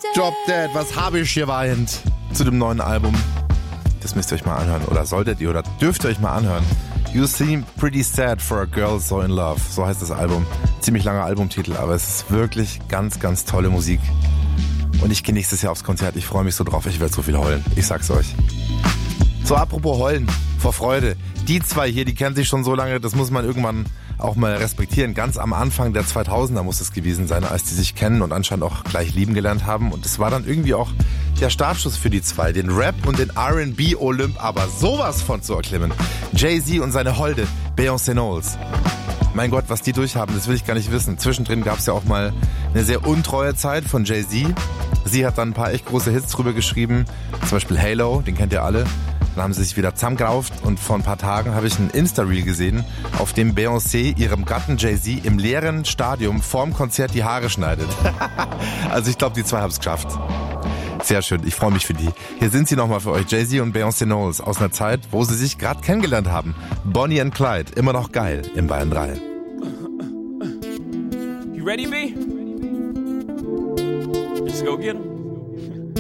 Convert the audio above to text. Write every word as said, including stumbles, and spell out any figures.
Drop Dead, was habe ich geweint zu dem neuen Album. Das müsst ihr euch mal anhören oder solltet ihr oder dürft ihr euch mal anhören. You seem pretty sad for a girl so in love. So heißt das Album. Ziemlich langer Albumtitel, aber es ist wirklich ganz, ganz tolle Musik. Und ich gehe nächstes Jahr aufs Konzert. Ich freue mich so drauf. Ich werde so viel heulen. Ich sag's euch. So, apropos heulen, vor Freude. Die zwei hier, die kennen sich schon so lange, das muss man irgendwann auch mal respektieren. Ganz am Anfang der zweitausender muss es gewesen sein, als die sich kennen und anscheinend auch gleich lieben gelernt haben. Und es war dann irgendwie auch der Startschuss für die zwei, den Rap und den R and B Olymp aber sowas von zu erklimmen. Jay-Z und seine Holde, Beyoncé Knowles. Mein Gott, was die durchhaben, das will ich gar nicht wissen. Zwischendrin gab es ja auch mal eine sehr untreue Zeit von Jay-Z. Sie hat dann ein paar echt große Hits drüber geschrieben, zum Beispiel Halo, den kennt ihr alle. Dann haben sie sich wieder zusammengerauft und vor ein paar Tagen habe ich ein Insta-Reel gesehen, auf dem Beyoncé ihrem Gatten Jay-Z im leeren Stadium vorm Konzert die Haare schneidet. Also ich glaube, die zwei haben es geschafft. Sehr schön, ich freue mich für die. Hier sind sie nochmal für euch, Jay-Z und Beyoncé Knowles, aus einer Zeit, wo sie sich gerade kennengelernt haben. Bonnie and Clyde, immer noch geil im Bayern drei. You ready, B? Let's go get 'em.